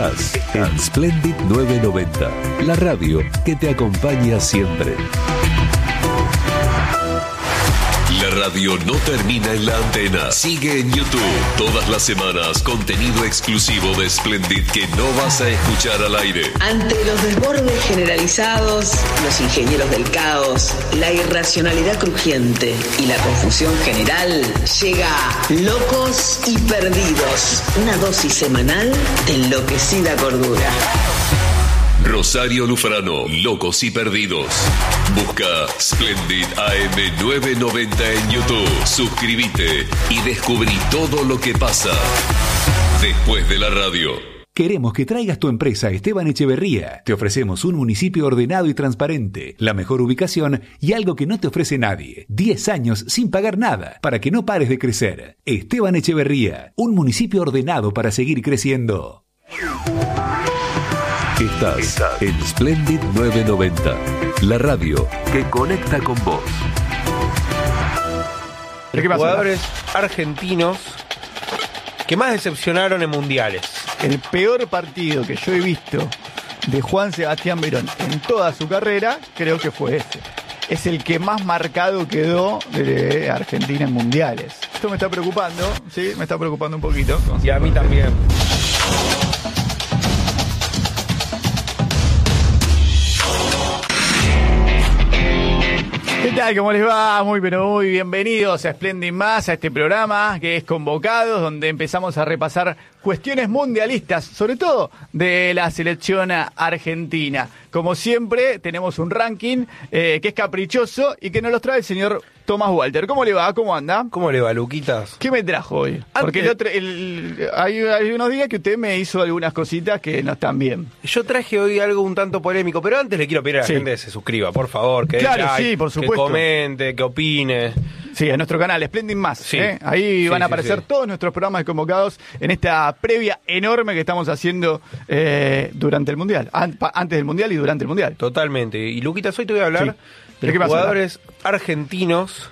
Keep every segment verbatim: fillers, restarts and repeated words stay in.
En Splendid novecientos noventa, la radio que te acompaña siempre. La radio no termina en la antena. Sigue en YouTube. Todas las semanas, contenido exclusivo de Splendid que no vas a escuchar al aire. Ante los desbordes generalizados, los ingenieros del caos, la irracionalidad crujiente y la confusión general, llega Locos y Perdidos. Una dosis semanal de enloquecida cordura. Rosario Lufrano, Locos y Perdidos. Busca Splendid A M novecientos noventa en YouTube. Suscríbete y descubrí todo lo que pasa después de la radio. Queremos que traigas tu empresa a Esteban Echeverría. Te ofrecemos un municipio ordenado y transparente, la mejor ubicación y algo que no te ofrece nadie. diez años sin pagar nada para que no pares de crecer. Esteban Echeverría, un municipio ordenado para seguir creciendo. Estás, Estás en Splendid novecientos noventa, la radio que conecta con vos. Los jugadores argentinos que más decepcionaron en mundiales. El peor partido que yo he visto de Juan Sebastián Verón en toda su carrera, creo que fue ese. Es el que más marcado quedó de Argentina en mundiales. Esto me está preocupando, sí, me está preocupando un poquito. Y a mí también. ¿Qué tal? ¿Cómo les va? Muy pero muy bienvenidos a Splendid Más, a este programa que es Convocados, donde empezamos a repasar cuestiones mundialistas, sobre todo de la selección argentina. Como siempre, tenemos un ranking eh, que es caprichoso y que nos lo trae el señor Tomás Walter. ¿Cómo le va? ¿Cómo anda? ¿Cómo le va, Luquitas? ¿Qué me trajo hoy? Antes... Porque el otro, el, hay, hay unos días que usted me hizo algunas cositas que no están bien. Yo traje hoy algo un tanto polémico, pero antes le quiero pedir a la sí. gente que se suscriba, por favor. Que claro, like, sí, por supuesto. Que comente, que opine. Sí, a nuestro canal, Splendid Más. Sí. ¿eh? Ahí sí, van a aparecer sí, sí. todos nuestros programas Convocados en esta previa enorme que estamos haciendo eh, durante el Mundial. An- antes del Mundial y durante el Mundial. Totalmente. Y Luquitas, hoy te voy a hablar sí. de los jugadores argentinos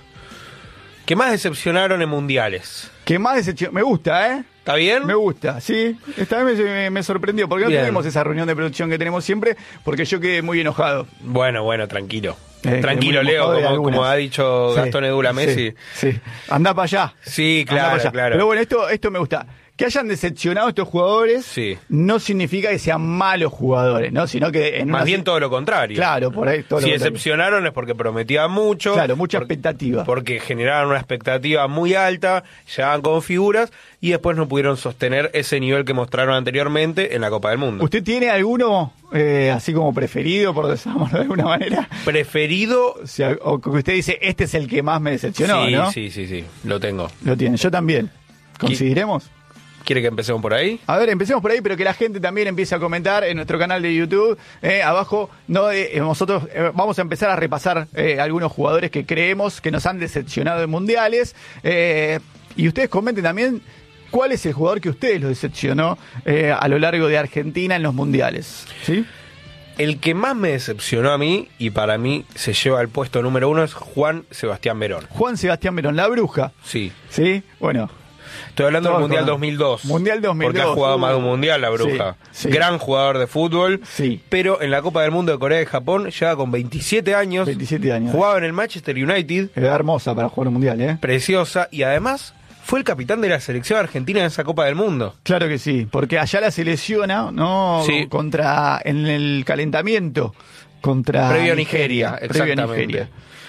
que más decepcionaron en mundiales. Que más decepcionaron. Me gusta, ¿eh? ¿Está bien? Me gusta, sí. Esta vez me, me sorprendió, porque no bien. tenemos esa reunión de producción que tenemos siempre, porque yo quedé muy enojado. Bueno, bueno, tranquilo. Eh, tranquilo, Leo, como, como ha dicho sí, Gastón Edula Messi. Sí, sí. Anda para allá. Sí, claro, allá. claro. Pero bueno, esto, esto me gusta. Que hayan decepcionado estos jugadores sí. no significa que sean malos jugadores, ¿no? Sino que en más una... bien todo lo contrario. Claro, por ahí todo si lo decepcionaron es porque prometían mucho. Claro, mucha por, expectativa. Porque generaron una expectativa muy alta, llegaban con figuras y después no pudieron sostener ese nivel que mostraron anteriormente en la Copa del Mundo. ¿Usted tiene alguno eh, así como preferido, por decirlo de alguna manera? Preferido. O sea, o que usted dice, este es el que más me decepcionó, sí, ¿no? Sí, sí, sí, lo tengo. Lo tiene, yo también. ¿Consideremos? ¿Quiere que empecemos por ahí? A ver, empecemos por ahí, pero que la gente también empiece a comentar en nuestro canal de YouTube. Eh, abajo, no eh, nosotros eh, vamos a empezar a repasar eh, algunos jugadores que creemos que nos han decepcionado en mundiales. Eh, y ustedes comenten también cuál es el jugador que ustedes los decepcionó eh, a lo largo de Argentina en los mundiales. ¿Sí? El que más me decepcionó a mí, y para mí se lleva el puesto número uno, es Juan Sebastián Verón. Juan Sebastián Verón, la bruja. Sí. Sí, bueno. Estoy hablando del Mundial dos mil dos. Mundial dos mil dos. Porque ha jugado uh, más de un Mundial, la bruja. Sí, sí. Gran jugador de fútbol. Sí. Pero en la Copa del Mundo de Corea y Japón llega con veintisiete años. veintisiete años. Jugaba en el Manchester United. Era hermosa para jugar un Mundial, ¿eh? Preciosa. Y además fue el capitán de la selección argentina en esa Copa del Mundo. Claro que sí. Porque allá la se lesiona, ¿no? Sí. Contra, en el calentamiento. Contra Previo a Nigeria. Nigeria. Exactamente. Previo a Nigeria.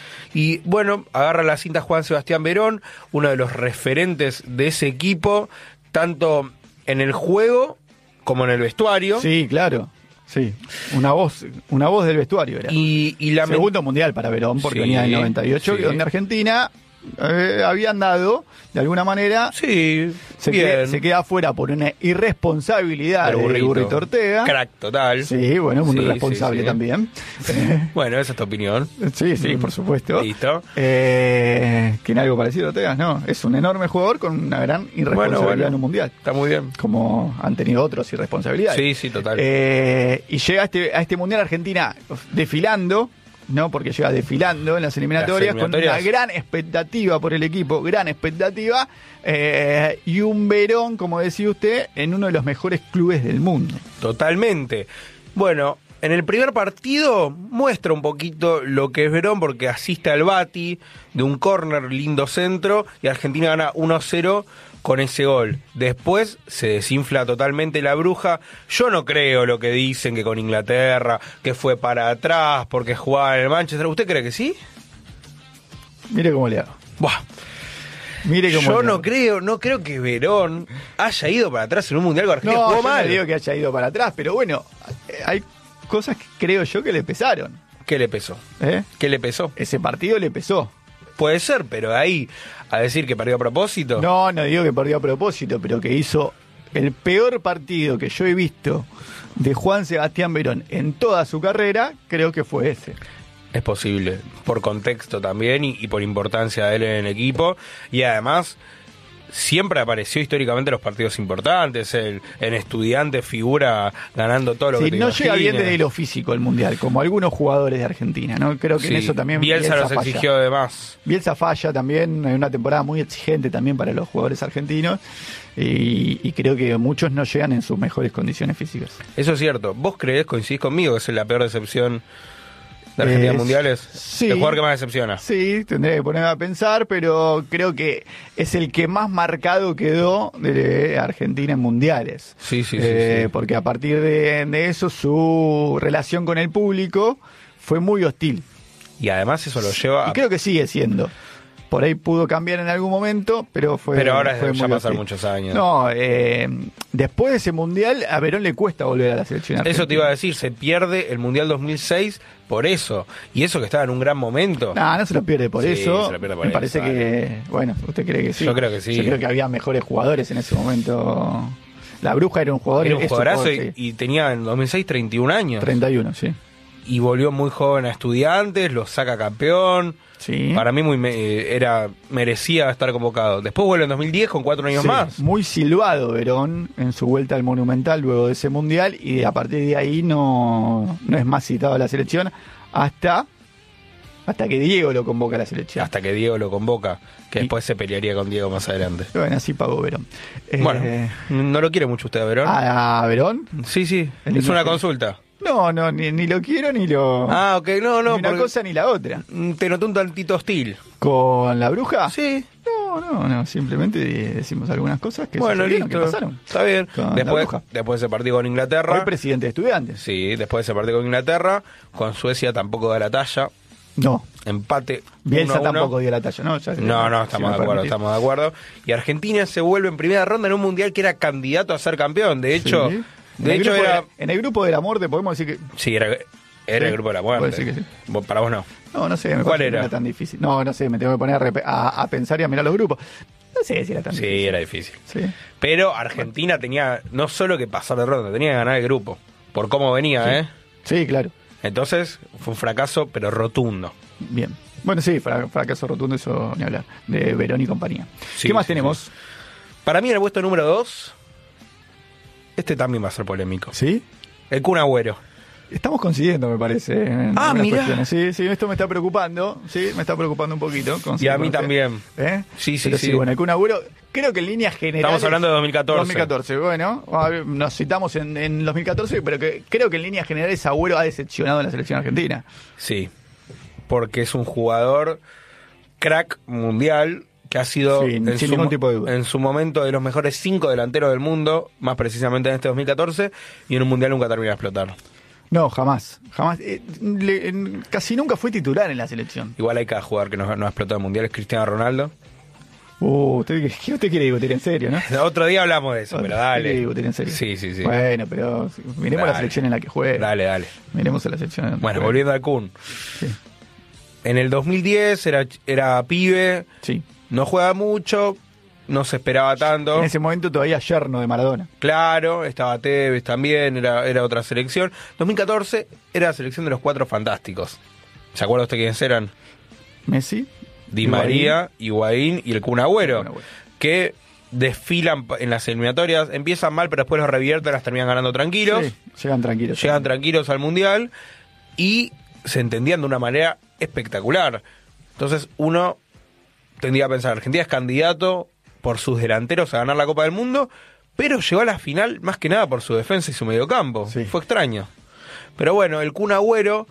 Y bueno, agarra la cinta Juan Sebastián Verón, uno de los referentes de ese equipo, tanto en el juego como en el vestuario. Sí, claro. Sí, una voz, una voz del vestuario era. Y, y la Segundo mundial para Verón, porque sí, venía del noventa y ocho, sí. donde Argentina eh, habían dado, de alguna manera, sí, se, queda, se queda afuera por una irresponsabilidad de Burrito. Burrito Ortega. Crack total. Sí, bueno, muy sí, irresponsable sí, sí. también. Bueno, esa es tu opinión. Sí, sí, por supuesto. Listo. Eh, ¿Tiene algo parecido a Ortega? No, es un enorme jugador con una gran irresponsabilidad bueno, bueno. en un mundial. Está muy bien. Como han tenido otros irresponsabilidades. Sí, sí, total. Eh, y llega a este, a este mundial Argentina desfilando, ¿no? Porque llega desfilando en las eliminatorias, las eliminatorias. con una gran expectativa por el equipo, gran expectativa, eh, y un Verón, como decía usted, en uno de los mejores clubes del mundo. Totalmente. Bueno, en el primer partido muestra un poquito lo que es Verón, porque asiste al Bati de un córner, lindo centro, y Argentina gana uno a cero con ese gol. Después se desinfla totalmente la bruja. Yo no creo lo que dicen, que con Inglaterra, que fue para atrás porque jugaba en el Manchester. ¿Usted cree que sí? Mire cómo le hago. Buah. Mire cómo yo le no hago. creo, no creo que Verón haya ido para atrás en un mundial con Argentina. No, jugó yo mal. no digo que haya ido para atrás, pero bueno, hay cosas que creo yo que le pesaron. ¿Qué le pesó? ¿Eh? ¿Qué le pesó? Ese partido le pesó. Puede ser, pero ahí a decir que perdió a propósito. No, no digo que perdió a propósito, pero que hizo el peor partido que yo he visto de Juan Sebastián Verón en toda su carrera, creo que fue ese. Es posible, por contexto también y, y por importancia de él en el equipo. Y además, siempre apareció históricamente en los partidos importantes. El, en Estudiantes figura ganando todo lo sí, que te no imagines. llega bien desde lo físico el Mundial, como algunos jugadores de Argentina, ¿no? Creo que Sí, en eso también Bielsa, Bielsa los falla. exigió de más. Bielsa falla también, hay una temporada muy exigente también para los jugadores argentinos y, y creo que muchos no llegan en sus mejores condiciones físicas. Eso es cierto. ¿Vos creés, coincidís conmigo, que es la peor decepción de Argentina Eh, en mundiales? sí. El jugador que más decepciona. Sí, tendré que ponerme a pensar, pero creo que es el que más marcado quedó de Argentina en mundiales. Sí, sí, sí, Eh, sí. Porque a partir de, de eso su relación con el público fue muy hostil. Y además eso lo lleva Y a... creo que sigue siendo. Por ahí pudo cambiar en algún momento, pero fue. Pero ahora fue ya muy pasaron hostil. muchos años. No, eh, después de ese mundial, a Verón le cuesta volver a la selección argentina. Eso te iba a decir, se pierde el Mundial dos mil seis por eso. Y eso que estaba en un gran momento. No, no se lo pierde por Sí, eso. se lo pierde por Me eso, parece vale. que, bueno, ¿usted cree que sí? Yo creo que sí. Yo creo que había mejores jugadores en ese momento. La Bruja era un jugador. Era un es jugadorazo jugador, y, sí. y tenía en dos mil seis treinta y un años. treinta y uno, sí. Y volvió muy joven a Estudiantes, lo saca campeón. Sí. Para mí muy me- era merecía estar convocado. Después vuelve en dos mil diez con cuatro años Sí, más. Muy silbado Verón en su vuelta al Monumental luego de ese mundial y a partir de ahí no, no es más citado a la selección hasta, hasta que Diego lo convoca a la selección. Hasta que Diego lo convoca, que Y- después se pelearía con Diego más adelante. Bueno, así pagó Verón. Eh, Bueno, ¿no lo quiere mucho usted, Verón? ¿A Verón? Sí, sí, el es una imagen. consulta. No, no, ni, ni lo quiero ni lo... Ah, ok, no, no. ni una porque cosa ni la otra. te noté un tantito hostil. ¿Con la Bruja? Sí. No, no, no, simplemente decimos algunas cosas que Bueno, sucedieron, listo. que pasaron. Está bien. Con la Después, Bruja. después de ese partido con Inglaterra. Hoy presidente de Estudiantes. Sí, después de ese partido con Inglaterra. Con Suecia tampoco da la talla. No, Empate. Bielsa uno a uno. tampoco dio la talla, ¿no? Ya- No, no, si estamos me de acuerdo, permitís. estamos de acuerdo. Y Argentina se vuelve en primera ronda en un mundial que era candidato a ser campeón. De hecho, Sí. de en el hecho grupo era. de- en el grupo de la muerte podemos decir que... Sí, era, era Sí, el grupo de la puedo muerte. decir que sí. Vos- Para vos no. No, no sé, me ¿Cuál parece que era? no era tan difícil. No, no sé, me tengo que poner a, rep- a- a pensar y a mirar los grupos. No sé si era tan Sí, difícil. era difícil. Sí. Pero Argentina tenía no solo que pasar de ronda, tenía que ganar el grupo. Por cómo venía, Sí. ¿eh? Sí, claro. Entonces fue un fracaso, pero rotundo. Bien. Bueno, sí, fra- fracaso rotundo, eso ni hablar. De Verón y compañía. Sí, ¿Qué más sí, tenemos? sí. Para mí, en el puesto número dos, este también va a ser polémico. ¿Sí? El Kun Agüero. Estamos coincidiendo, me parece. En Ah, algunas mirá. cuestiones. Sí, sí, esto me está preocupando. Sí, me está preocupando un poquito. Y a coincido mí con usted. también. ¿Eh? Sí, sí, Pero sí. bueno, el Kun Agüero, creo que en líneas generales... Estamos hablando de dos mil catorce. dos mil catorce, bueno, a ver, nos citamos en, en dos mil catorce, pero que creo que en líneas generales Agüero ha decepcionado en la selección argentina. Sí, porque es un jugador crack mundial que ha sido Sí, en, sin su, ningún tipo de duda. en su momento de los mejores cinco delanteros del mundo, más precisamente en este dos mil catorce, y en un mundial nunca termina de explotar. No, jamás, jamás. Eh, le- en- casi nunca fue titular en la selección. Igual hay cada jugador que no, no ha explotado en mundial, es Cristiano Ronaldo. Uh, usted, ¿qué usted quiere discutir en serio, no? Otro día hablamos de eso, pero ¿Usted dale. quiere discutir en serio? Sí, sí, sí. Bueno, pero miremos Dale. la selección en la que juega. Dale, dale. Miremos a la selección en la que Bueno, juega. volviendo al Kun. Sí. En el dos mil diez era, era pibe, Sí. no juega mucho, no se esperaba tanto. En ese momento todavía yerno de Maradona. Claro, estaba Tevez también, era, era otra selección. dos mil catorce era la selección de los cuatro fantásticos. ¿Se acuerda usted quiénes eran? Messi. Di Higuaín. María, Higuaín y el Kun Agüero, El Kun Agüero. que desfilan en las eliminatorias, empiezan mal, pero después los revierten, las terminan ganando tranquilos, Sí, llegan tranquilos. llegan tranquilos al Mundial y se entendían de una manera espectacular. Entonces uno tendría a pensar, Argentina es candidato por sus delanteros a ganar la Copa del Mundo, pero llegó a la final más que nada por su defensa y su mediocampo. Sí. Fue extraño. Pero bueno, el Kun Agüero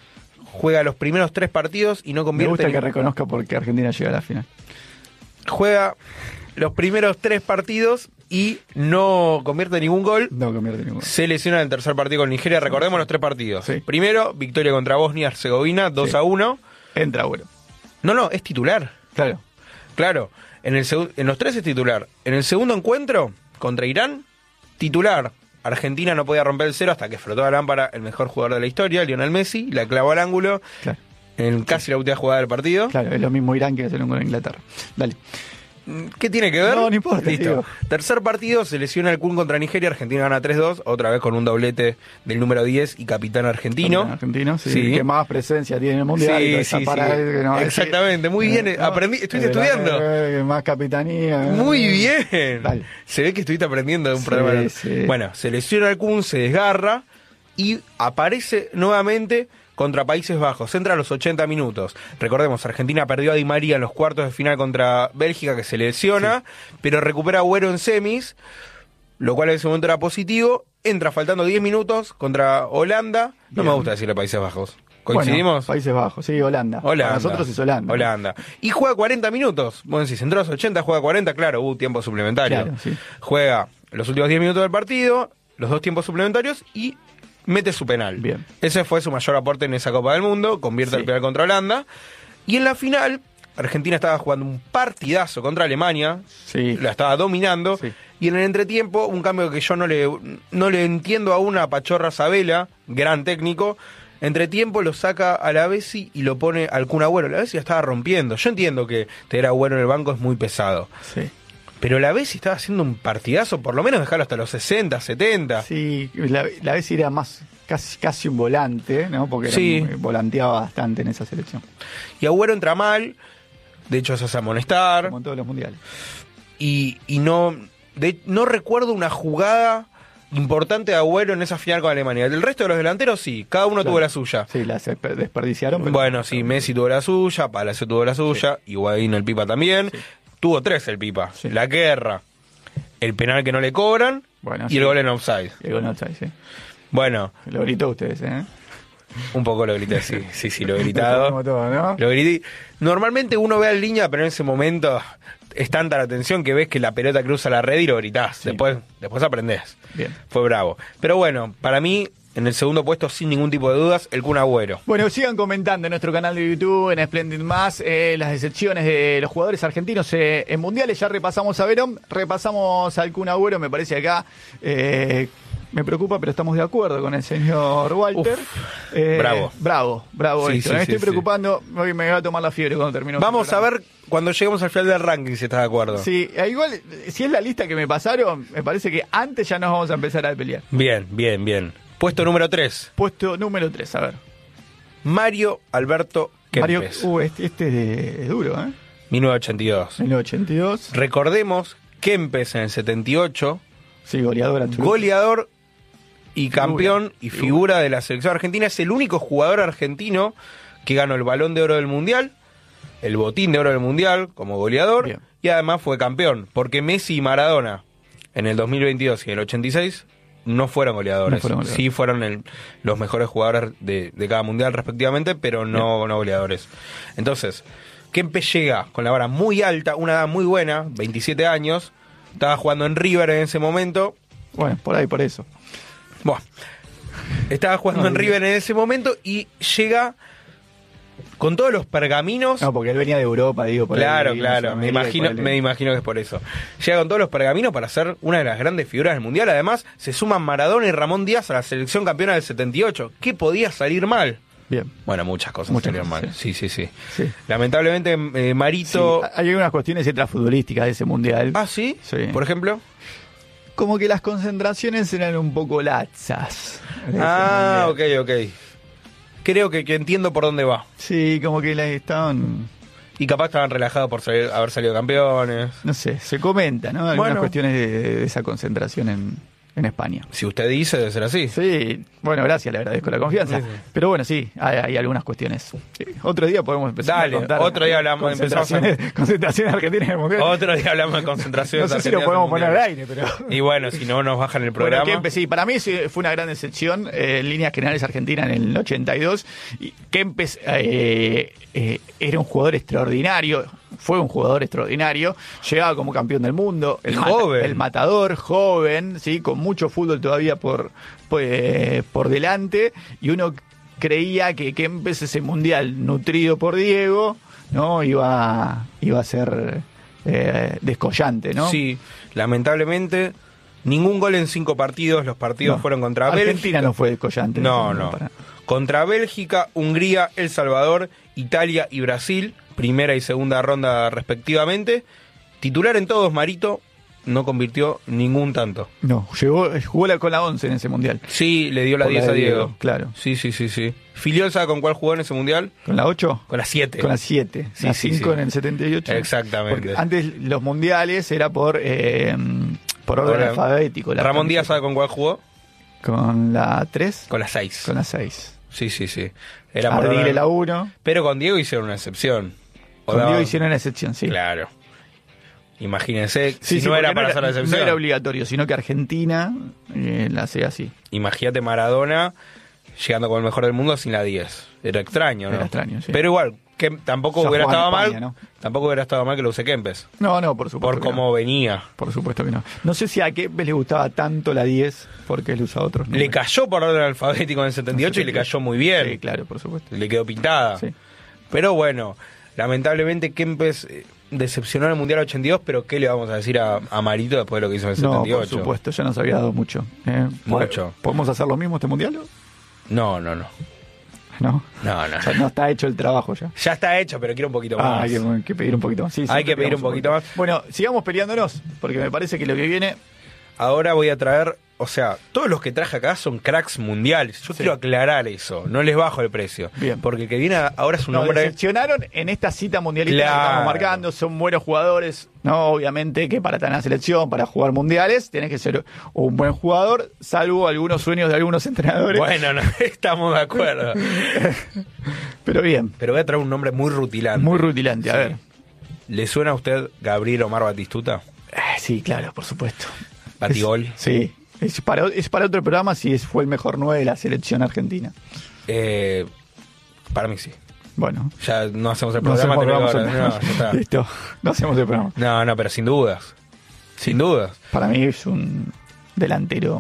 juega los primeros tres partidos y no convierte... Me gusta en... que reconozca por qué Argentina llega a la final. Juega los primeros tres partidos y no convierte ningún gol. No convierte ningún gol. Se lesiona en el tercer partido con Nigeria. Recordemos sí. los tres partidos. Sí. Primero, victoria contra Bosnia-Herzegovina, dos a uno. Entra Agüero. No, no, es titular. Claro. Claro. En, el seg- en los tres es titular. En el segundo encuentro, contra Irán, titular. Argentina no podía romper el cero hasta que frotó la lámpara el mejor jugador de la historia, Lionel Messi, la clavó al ángulo. Claro. En casi sí. la última jugada del partido. Claro, es lo mismo Irán que hacer un gol en Inglaterra. Dale. ¿Qué tiene que ver? No, no importa. Listo. Tío. Tercer partido, se lesiona el Kun contra Nigeria, Argentina gana tres dos, otra vez con un doblete del número diez y capitán argentino. Capitán argentino, sí, sí. Que más presencia tiene en el Mundial. Sí, sí, sí. Que no, exactamente, muy bien. Eh, aprendí, ¿estuviste estudiando? Que más capitanía. Muy bien. Dale. Se ve que estuviste aprendiendo de un sí, programa. Sí. Bueno, se lesiona el Kun, se desgarra y aparece nuevamente contra Países Bajos, entra a los ochenta minutos. Recordemos, Argentina perdió a Di María en los cuartos de final contra Bélgica, que se lesiona, sí. pero recupera a Agüero en semis, lo cual en ese momento era positivo. Entra faltando diez minutos contra Holanda. No Bien. me gusta decirle Países Bajos. ¿Coincidimos? Bueno, Países Bajos, sí, Holanda. Holanda. Para nosotros es Holanda. Holanda. Y juega cuarenta minutos. Bueno, si se entró a los ochenta, juega cuarenta, claro, hubo tiempo suplementario. Claro, sí. Juega los últimos diez minutos del partido, los dos tiempos suplementarios y mete su penal. Bien. Ese fue su mayor aporte en esa Copa del Mundo, convierte sí. el penal contra Holanda. Y en la final, Argentina estaba jugando un partidazo contra Alemania, sí. la estaba dominando, sí. y en el entretiempo, un cambio que yo no le, no le entiendo aún a Pachorra Sabela, gran técnico, entretiempo lo saca a la Bessi y lo pone al Kun Agüero. La Bessi la estaba rompiendo. Yo entiendo que tener a Agüero en el banco es muy pesado. Sí. Pero la Bessi estaba haciendo un partidazo, por lo menos dejarlo hasta los sesenta, setenta. Sí, la, la Bessi era más casi casi un volante, ¿no? Porque sí. era, volanteaba bastante en esa selección. Y Agüero entra mal, de hecho se hace amonestar. Como en todos los mundiales. Y, y no, de, no recuerdo una jugada importante de Agüero en esa final con Alemania. El resto de los delanteros sí, cada uno claro. tuvo la suya. Sí, la desperdiciaron. Pero bueno, sí, Messi tuvo la suya, Palacio tuvo la suya, sí. Higuaín, el Pipa también. Sí. Tuvo tres el Pipa. Sí. La guerra, el penal que no le cobran bueno, y sí. el gol en offside. El gol en offside, sí. Bueno. Lo gritó ustedes, ¿eh? Un poco lo grité, sí. Sí, sí, lo he gritado. Como todo, ¿no? Lo grité. Normalmente uno ve al línea, pero en ese momento es tanta la tensión que ves que la pelota cruza la red y lo gritás. Sí. Después, después aprendés. Bien. Fue bravo. Pero bueno, para mí... En el segundo puesto, sin ningún tipo de dudas, el Kun Agüero. Bueno, sigan comentando en nuestro canal de YouTube, en Splendid Más, eh, las decepciones de los jugadores argentinos eh, en mundiales. Ya repasamos a Verón, repasamos al Kun Agüero, me parece acá. Eh, me preocupa, pero estamos de acuerdo con el señor Walter. Eh, bravo. Bravo, bravo. Sí, esto. sí, me sí, estoy sí. preocupando, hoy me voy a tomar la fiebre cuando termine. Vamos a ver cuando lleguemos al final del ranking si estás de acuerdo. Sí, igual, si es la lista que me pasaron, me parece que antes ya nos vamos a empezar a pelear. Bien, bien, bien. Puesto número tres. Puesto número tres, a ver. Mario Alberto Kempes. Mario, uh, este, este es duro, ¿eh? mil novecientos ochenta y dos. mil novecientos ochenta y dos. Recordemos, Kempes en el setenta y ocho. Sí, goleador absoluto. Goleador y campeón figura, y figura figura de la selección argentina. Es el único jugador argentino que ganó el Balón de Oro del Mundial, el Botín de Oro del Mundial como goleador. Bien. Y además fue campeón, porque Messi y Maradona en el dos mil veintidós y en el ochenta y seis... No fueron goleadores, no fueron goleadores. Sí fueron el, los mejores jugadores de, de cada mundial respectivamente, pero no, no goleadores. Entonces, Kempes llega con la vara muy alta, una edad muy buena, veintisiete años, estaba jugando en River en ese momento. Bueno, por ahí, por eso. Bueno, estaba jugando no, en River en ese momento y llega con todos los pergaminos. No, porque él venía de Europa, digo. Por claro, ahí, claro, me imagino, me imagino que es por eso. Llega con todos los pergaminos para ser una de las grandes figuras del Mundial. Además, se suman Maradona y Ramón Díaz a la selección campeona del setenta y ocho. ¿Qué podía salir mal? Bien. Bueno, muchas cosas muchas salieron cosas, mal. Sí, sí, sí. sí. Lamentablemente, eh, Marito... Sí, hay algunas cuestiones extrafutbolísticas de ese Mundial. ¿Ah, sí? Sí. Por ejemplo... Como que las concentraciones eran un poco laxas. Ah, ok, ok. Creo que, que entiendo por dónde va. Sí, como que la estaban... Y capaz estaban relajados por salir, haber salido campeones. No sé, se comenta, ¿no? Algunas bueno. cuestiones de, de esa concentración en, en España. Si usted dice, debe ser así. Sí, bueno, gracias, le agradezco la confianza. Sí, sí. Pero bueno, sí, hay, hay algunas cuestiones. Sí. Otro día podemos empezar Dale, a contar. Otro día hablamos, concentraciones, empezamos a... concentraciones argentinas en el Mundial. Otro día hablamos de concentraciones. No sé si lo podemos poner al aire, pero... Y bueno, si no nos bajan el programa. Bueno, Kempes, sí, para mí fue una gran decepción eh, en líneas generales Argentina en el ochenta y dos. Y Kempes eh, eh, era un jugador extraordinario. Fue un jugador extraordinario, llegaba como campeón del mundo, el, joven. Mata, el matador, joven, sí, con mucho fútbol todavía por, por, eh, por delante, y uno creía que Kempes, ese mundial nutrido por Diego, no iba, iba a ser eh, descollante, ¿no? Sí, lamentablemente ningún gol en cinco partidos, los partidos no. fueron contra Argentina Bélgica. Argentina no fue descollante. No, no. Para... Contra Bélgica, Hungría, El Salvador, Italia y Brasil, primera y segunda ronda respectivamente. Titular en todos, Marito, no convirtió ningún tanto. No, llegó, jugó la, con la once en ese mundial. Sí, le dio la diez a Diego. Diego. Claro. Sí, sí, sí, sí. ¿Filiol sabe con cuál jugó en ese mundial? ¿Con la ocho? Con la siete. Con la siete. Sí, la sí, cinco sí. en el setenta y ocho. Exactamente. Porque antes los mundiales era por, eh, por orden Ahora, alfabético. La ¿Ramón Díaz sabe con cuál jugó? Con la tres. Con la seis. Con la seis. Sí, sí, sí. Era Ardile la uno. Pero con Diego hicieron una excepción. Con daban... Diego hicieron una excepción, sí. Claro. Imagínense, sí, si sí, no era para no hacer la excepción. No era obligatorio, sino que Argentina eh, la hacía así. Imagínate Maradona llegando con el mejor del mundo sin la diez. Era extraño, ¿no? Era extraño, sí. Pero igual, que tampoco ya hubiera estado España, mal. ¿no? Tampoco hubiera estado mal que lo use Kempes. No, no, por supuesto. Por cómo no. venía. Por supuesto que no. No sé si a Kempes le gustaba tanto la diez porque él usa otros números. Le cayó por orden alfabético en el setenta y ocho no sé y le cayó muy bien. Sí, claro, por supuesto. Le quedó pintada. Sí. Pero bueno, lamentablemente Kempes decepcionó en el Mundial ochenta y dos, pero ¿qué le vamos a decir a, a Marito después de lo que hizo en el no, setenta y ocho? Por supuesto, ya nos había dado mucho. ¿eh? Mucho. ¿Podemos hacer lo mismo este Mundial? No, no, no. ¿No? No, no. O sea, no está hecho el trabajo ya. Ya está hecho, pero quiero un poquito más. Ah, hay que, que pedir un poquito más. Sí, hay que pedir un poquito, un poquito más. Bueno, sigamos peleándonos, porque me parece que lo que viene... Ahora voy a traer, o sea, todos los que traje acá son cracks mundiales. Yo sí. quiero aclarar eso, no les bajo el precio. Bien. Porque el que viene ahora es un no, hombre... decepcionaron en esta cita mundialista claro. que estamos marcando, son buenos jugadores. No, obviamente que para tener selección, para jugar mundiales, tenés que ser un buen jugador, salvo algunos sueños de algunos entrenadores. Bueno, no, estamos de acuerdo. Pero bien. Pero voy a traer un nombre muy rutilante. Muy rutilante, a sí. ver. ¿Le suena a usted Gabriel Omar Batistuta? Eh, sí, claro, por supuesto. Batigol. Es, sí, es para, es para otro programa si es, fue el mejor nueve de la selección argentina. Eh, para mí sí. Bueno. Ya no hacemos el no programa. Hacemos ahora. No, ya está. Listo, no hacemos el programa. No, no, pero sin dudas. Sin dudas. Para mí es un delantero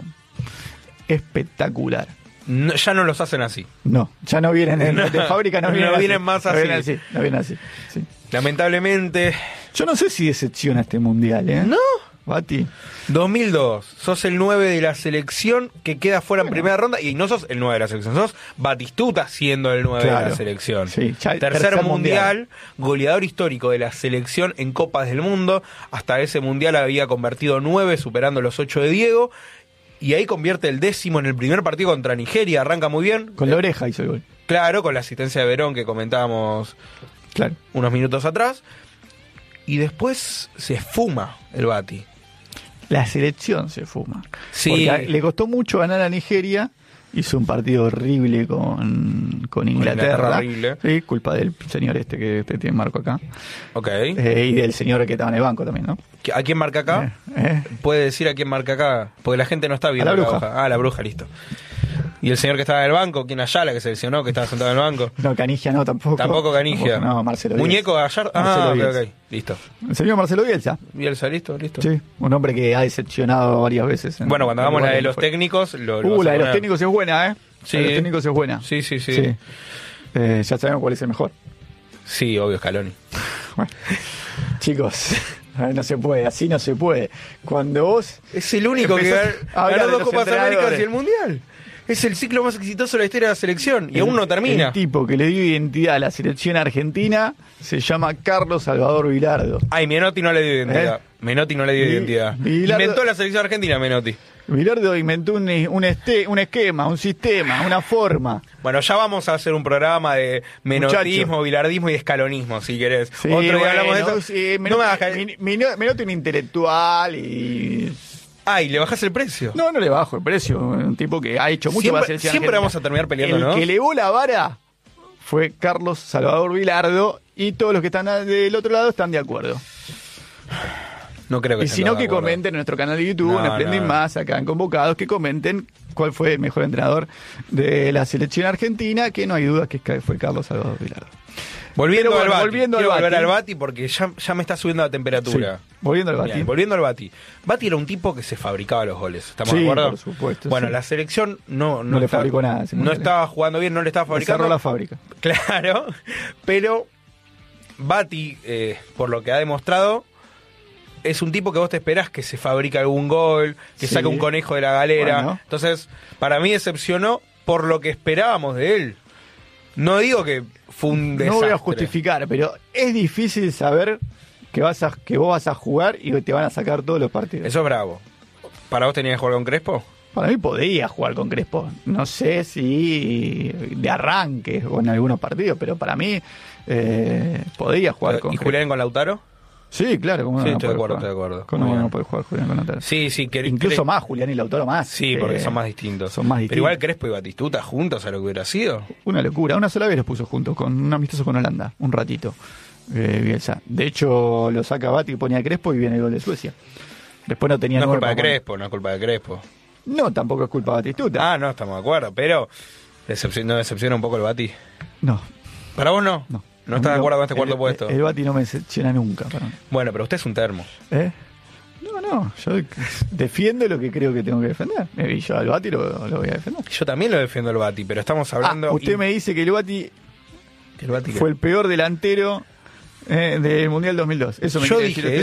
espectacular. No, ya no los hacen así. No, ya no vienen en, no, de fábrica, no vienen, no vienen más así. No vienen así, no vienen así. Sí. Lamentablemente. Yo no sé si decepciona este mundial, ¿eh? No. Bati. dos mil dos, sos el nueve de la selección que queda fuera bueno. en primera ronda y no sos el nueve de la selección, sos Batistuta siendo el nueve claro. de la selección. Sí, tercer, tercer mundial, mundial, goleador histórico de la selección en Copas del Mundo. Hasta ese mundial había convertido nueve, superando los ocho de Diego. Y ahí convierte el décimo en el primer partido contra Nigeria, arranca muy bien. Con la oreja hizo el gol. Claro, con la asistencia de Verón que comentábamos claro. unos minutos atrás. Y después se esfuma el Bati. La selección se fuma. Sí. Porque le costó mucho ganar a Nigeria. Hizo un partido horrible con, con Inglaterra. Horrible. Sí, culpa del señor este que te tiene marco acá. Ok. Eh, y del señor que estaba en el banco también, ¿no? ¿A quién marca acá? Eh, eh. Puede decir a quién marca acá. Porque la gente no está viendo a la la bruja. hoja. Ah, la bruja, listo. ¿Y el señor que estaba en el banco? ¿Quién Ayala que se lesionó, que estaba sentado en el banco? No, Canigia no, tampoco. Tampoco Canigia. Tampoco, no, Marcelo Bielsa. ¿Muñeco Gallardo? Ah, ok, ok. Listo. El señor Marcelo Bielsa. Bielsa, listo, listo. Sí, un hombre que ha decepcionado varias veces. En, bueno, cuando hagamos la de los fue. técnicos... Lo, lo uh, la de los técnicos es buena, ¿eh? Sí. La de los técnicos es buena. Sí, sí, sí. sí. Eh, ya sabemos cuál es el mejor. Sí, obvio, Scaloni. Bueno, chicos... No se puede, así no se puede. Cuando vos... Es el único que ganó dos Copas Américas y el Mundial. Es el ciclo más exitoso de la historia de la selección. Y el, aún no termina. El tipo que le dio identidad a la selección argentina se llama Carlos Salvador Vilardo. Ay, Menotti no le dio identidad. ¿Eh? Menotti no le dio Vi, identidad. Vilardo, inventó la selección argentina, Menotti. Vilardo inventó un, un, este, un esquema, un sistema, una forma. Bueno, ya vamos a hacer un programa de menotismo, Muchacho. Vilardismo y escalonismo, si querés. Sí, Otro día bueno, hablamos de eso. Sí, Menotti, no me Menotti un intelectual y... Ah, ¿y le bajás el precio? No, no le bajo el precio. Un tipo que ha hecho mucho siempre, para la selección Siempre argentina. vamos a terminar peleando, el ¿no? El que elevó la vara fue Carlos Salvador Vilardo y todos los que están del otro lado están de acuerdo. No creo que Y si no, que comenten en nuestro canal de YouTube, no, en Splendid no. Más, acá en Convocados, que comenten cuál fue el mejor entrenador de la selección argentina, que no hay duda que fue Carlos Salvador Vilardo. Volviendo, Pero al, bueno, Bati. volviendo Quiero al volver Bati. al Bati porque ya, ya me está subiendo la temperatura. Sí, volviendo al Bati. Bien, volviendo al Bati. Bati era un tipo que se fabricaba los goles. ¿Estamos Sí, de acuerdo? por supuesto, Bueno, sí. la selección no, no, No le está- fabricó nada, ese No mundial. estaba jugando bien, no le estaba Le fabricando. cerró la fábrica. Claro, pero Bati, eh, por lo que ha demostrado, es un tipo que vos te esperás que se fabrique algún gol, que Sí. saque un conejo de la galera. Bueno. Entonces, para mí decepcionó por lo que esperábamos de él. No digo que fue un desastre. No voy a justificar, pero es difícil saber que vas a que vos vas a jugar y te van a sacar todos los partidos. Eso es bravo. ¿Para vos tenías que jugar con Crespo? Para mí podía jugar con Crespo. No sé si de arranque o en algunos partidos, pero para mí eh, podía jugar con ¿Y Crespo. Julián con Lautaro? Sí, claro, como Sí, no estoy de puede acuerdo, jugar? estoy de acuerdo. ¿Cómo Muy no bien. puede jugar Julián con Lautaro? Sí, sí. Que, Incluso Cre- más Julián y Lautaro más. Sí, Eh, porque son más distintos. Son más Pero distintos. igual Crespo y Batistuta juntos a lo que hubiera sido. Una locura. Una sola vez los puso juntos, con un amistoso con Holanda, un ratito. Eh, Bielsa. De hecho, lo saca Bati y pone a Crespo y viene el gol de Suecia. Después no tenía No es nueve culpa de para poner. Crespo, no es culpa de Crespo. No, tampoco es culpa de Batistuta. Ah, no, estamos de acuerdo, pero decepcion- ¿no decepciona un poco el Bati? No, ¿Para vos no? no. ¿No estás de acuerdo con este cuarto el, puesto? El, el Bati no me decepciona nunca. Para mí. Bueno, pero usted es un termo. ¿Eh? No, no. Yo defiendo lo que creo que tengo que defender. Y yo al Bati lo, lo voy a defender. Yo también lo defiendo el Bati, pero estamos hablando... Ah, usted y- me dice que el Bati ¿El Bati qué? fue el peor delantero eh, del Mundial dos mil dos. Eso me Yo quiere dije decir usted.